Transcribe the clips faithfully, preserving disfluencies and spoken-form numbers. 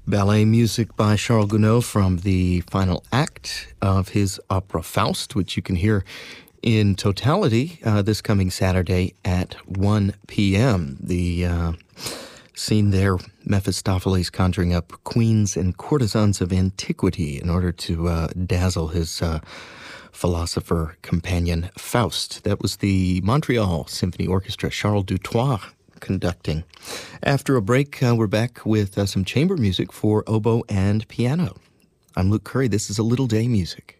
Ballet music by Charles Gounod from the final act of his opera Faust, which you can hear in totality uh, this coming Saturday at one p.m. The uh, scene there, Mephistopheles conjuring up queens and courtesans of antiquity in order to uh, dazzle his uh, philosopher companion Faust. That was the Montreal Symphony Orchestra, Charles Dutoit conducting. After a break, uh, we're back with uh, some chamber music for oboe and piano. I'm Luke Curry. This is A Little Day Music.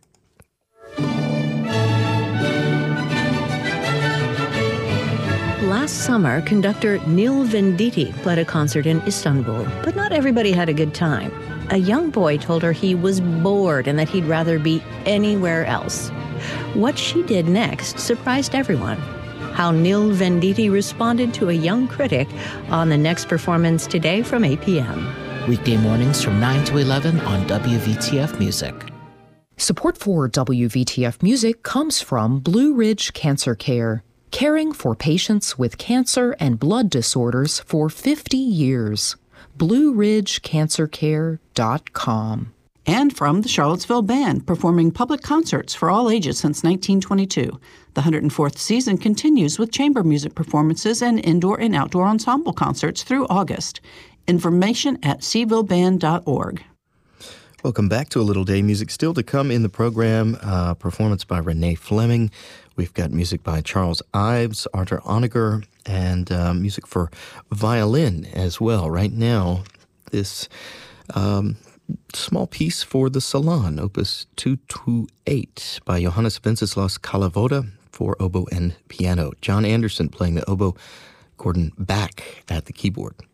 Last summer, conductor Neil Venditti played a concert in Istanbul, but not everybody had a good time. A young boy told her he was bored and that he'd rather be anywhere else. What she did next surprised everyone. How Neil Venditti responded to a young critic on the next performance today from eight p.m. Weekday mornings from nine to eleven on W V T F Music. Support for W V T F Music comes from Blue Ridge Cancer Care, caring for patients with cancer and blood disorders for fifty years. blue ridge cancer care dot com. And from the Charlottesville Band, performing public concerts for all ages since nineteen twenty-two. The one hundred fourth season continues with chamber music performances and indoor and outdoor ensemble concerts through August. Information at seville band dot org. Welcome back to A Little Day Music. Still to come in the program, uh, performance by Renee Fleming. We've got music by Charles Ives, Arthur Honegger, and uh, music for violin as well. Right now, this um, small piece for the Salon, Opus two twenty-eight by Johannes Wenceslaus Kalavoda for oboe and piano. John Anderson playing the oboe, Gordon Back at the keyboard.